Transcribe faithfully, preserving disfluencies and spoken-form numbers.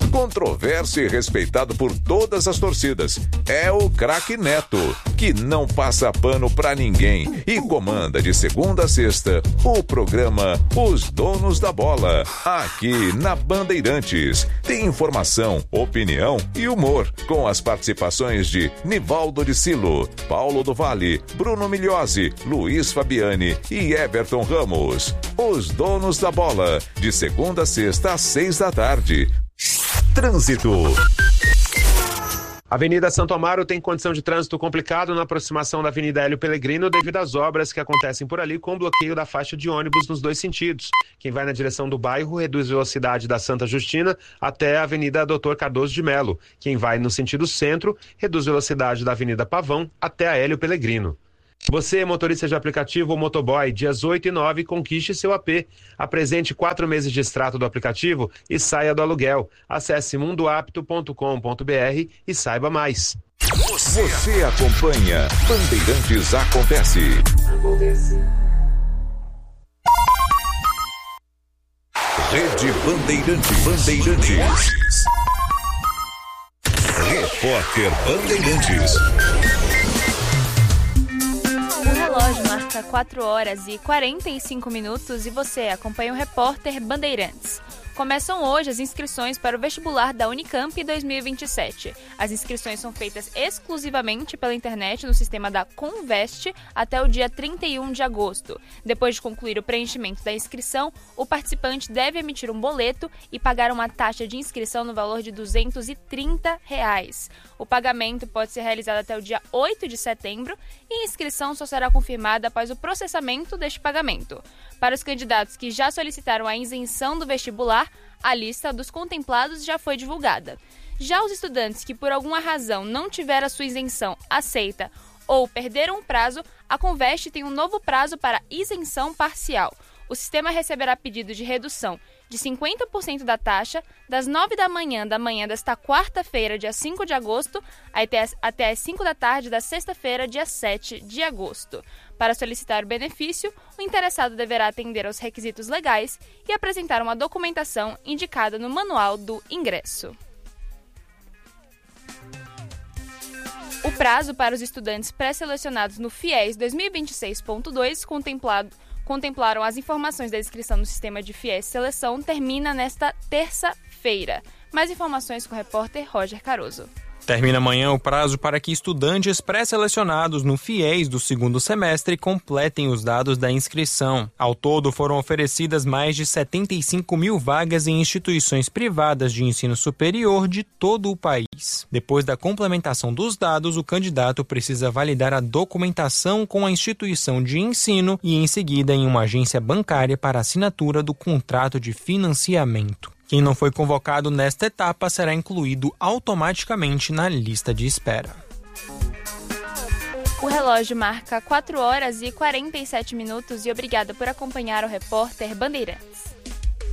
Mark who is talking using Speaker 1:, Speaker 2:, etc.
Speaker 1: Controverso e respeitado por todas as torcidas. É o craque Neto, que não passa pano pra ninguém e comanda de segunda a sexta o programa Os Donos da Bola, aqui na Bandeirantes. Tem informação, opinião e humor, com as participações de Nivaldo de Silo, Paulo do Vale, Bruno Migliosi, Luiz Fabiani e Everton Ramos. Os Donos da Bola, de segunda a sexta às seis da tarde. Trânsito.
Speaker 2: Avenida Santo Amaro tem condição de trânsito complicado na aproximação da Avenida Hélio Pellegrino devido às obras que acontecem por ali com bloqueio da faixa de ônibus nos dois sentidos. Quem vai na direção do bairro reduz velocidade da Santa Justina até a Avenida doutor Cardoso de Melo. Quem vai no sentido centro reduz velocidade da Avenida Pavão até a Hélio Pellegrino. Você, motorista de aplicativo ou motoboy, dias oito e nove, conquiste seu A P. Apresente quatro meses de extrato do aplicativo e saia do aluguel. Acesse mundo apto ponto com ponto b r e saiba mais.
Speaker 1: Você, Você acompanha Bandeirantes Acontece. Acontece. Rede Bandeirantes. Bandeirantes. Repórter Bandeirantes.
Speaker 3: O relógio marca quatro horas e quarenta e cinco minutos e você acompanha o Repórter Bandeirantes. Começam hoje as inscrições para o vestibular da Unicamp dois mil e vinte e sete. As inscrições são feitas exclusivamente pela internet no sistema da Conveste até o dia trinta e um de agosto. Depois de concluir o preenchimento da inscrição, o participante deve emitir um boleto e pagar uma taxa de inscrição no valor de duzentos e trinta reais. O pagamento pode ser realizado até o dia oito de setembro e a inscrição só será confirmada após o processamento deste pagamento. Para os candidatos que já solicitaram a isenção do vestibular, a lista dos contemplados já foi divulgada. Já os estudantes que por alguma razão não tiveram a sua isenção aceita ou perderam o prazo, a Conveste tem um novo prazo para isenção parcial. O sistema receberá pedido de redução de cinquenta por cento da taxa das nove da manhã da manhã desta quarta-feira, dia cinco de agosto, até as, até as cinco da tarde da sexta-feira, dia sete de agosto. Para solicitar o benefício, o interessado deverá atender aos requisitos legais e apresentar uma documentação indicada no manual do ingresso. O prazo para os estudantes pré-selecionados no FIES dois mil e vinte e seis ponto dois, contemplado contemplaram as informações da inscrição no sistema de FIES Seleção, termina nesta terça-feira. Mais informações com o repórter Roger Caroso.
Speaker 4: Termina amanhã o prazo para que estudantes pré-selecionados no FIES do segundo semestre completem os dados da inscrição. Ao todo, foram oferecidas mais de setenta e cinco mil vagas em instituições privadas de ensino superior de todo o país. Depois da complementação dos dados, o candidato precisa validar a documentação com a instituição de ensino e, em seguida, em uma agência bancária para assinatura do contrato de financiamento. Quem não foi convocado nesta etapa será incluído automaticamente na lista de espera.
Speaker 3: O relógio marca quatro horas e quarenta e sete minutos e obrigada por acompanhar o Repórter Bandeirantes.